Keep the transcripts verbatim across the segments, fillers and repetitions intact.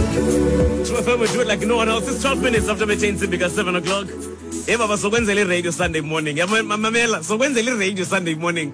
True F M, we do it like no one else. It's twelve minutes after between because seven o'clock. Hey, Baba, so when's the radio Sunday morning? Yeah, Mamela, so when's the radio Sunday morning?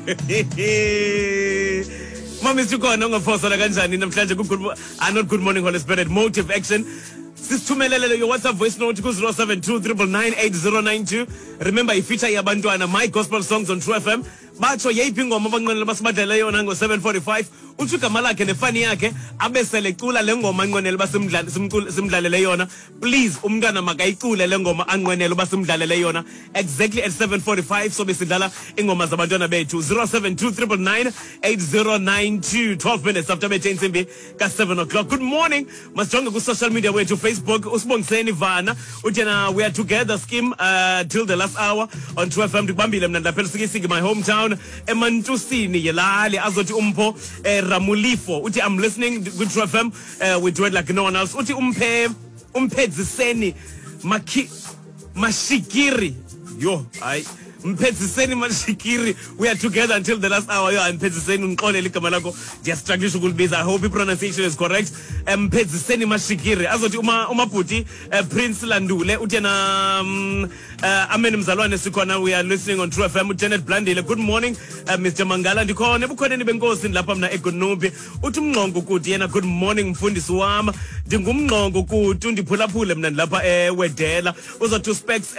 Mom is to go on for Saraganjan in the pleasure. Good, I not good morning, Holy Spirit. Motive action. Sis Tumelele, your WhatsApp voice note goes zero seven two nine nine eight zero nine two. Remember, if feature Yabantu and my gospel songs on True F M. Bacho yayipingo mabangqonela basibadlela yona ngo seven forty-five uthika malakhe nefani yakhe abesele cula lengoma anqonela basimdlala simdlalele yona. Please umntana makayicule lengoma anqonela basimdlalele yona exactly at seven forty-five. So besidlala ingoma zabantwana bethu zero seven two nine nine eight zero nine two. twelve minutes after bethe insimbi ka seven o'clock. Good morning. Masijonge ku social media wethu Facebook usibongiseni Vana uthena we are together scheme uh, till the last hour on True F M. Ndibambile mna ndaphela sikisiki my hometown emantusini yelali azothi umpho eh, Ramulifo uthi I'm listening good True F M uh, we do it like no one else uthi umphe umphedziseni maki mashikiri yo ay Mpedziseni mashikiri. We are together until the last hour. Yo, Mpedziseni unqolele igama lakho. Just struggle ukulibiza. I hope the pronunciation is correct. Mpedziseni mashikiri. Azothi uma umabhuti uh, Prince Landule uthena um, uh, amen mzalwane sikhona. We are listening on True F M. Janet Blandile. Good morning uh, Mister Mangala ndikhona ebukhoneni benkosi lapha mna eGonobi. Uthi umnqongo ukuthi yena good morning mfundisi wami. Ndingumnqongo ukuthi ndiphulaphule mna lapha eWedela. Uzothi specs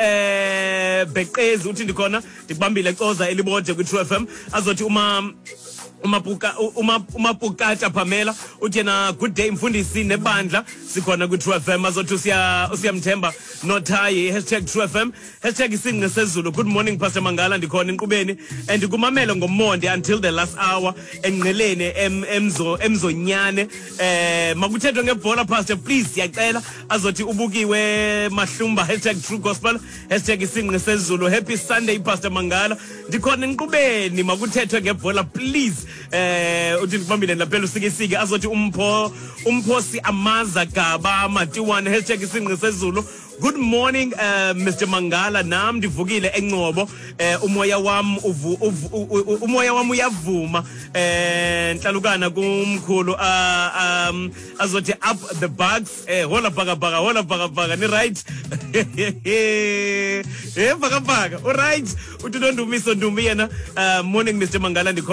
eh beqezi uthi ndikhona ndibambile xoza elibode ku True F M azothi uma umapuka uma umapukata Pamela uthena good day mfundisi nebandla sikhona ku True F M azothi usiya usiyamthemba nothayi hashtag True F M hashtag isinge sezulu. Good morning Pastor Mangala ndikhona enqubeni and kumamela ngomonde until the last hour enqelene emzo emzonyane eh makuthethwe ngebhola Pastor please siyacela azothi ubukiwe mahlumba hashtag True Gospel hashtag isinge sezulu. Happy Sunday Pastor Mangala ndikhona enqubeni makuthethwe ngebhola please eh uthi ngibambile laphela usikisike azothi umpho umphosi amaza gaba matiwane hashtag isinqe sezulu. Good morning uh, Mister Mangala nam ndivukile enqobo eh umoya wami umoya wami uyavuma eh nhlalukana kumkhulu uh, um azothi up the bugs eh hola bhaka bhaka hola bhaka bhaka ni right eh bhaka bhaka all right uthi ndumisa ndumi yena uh, morning Mister Mangala.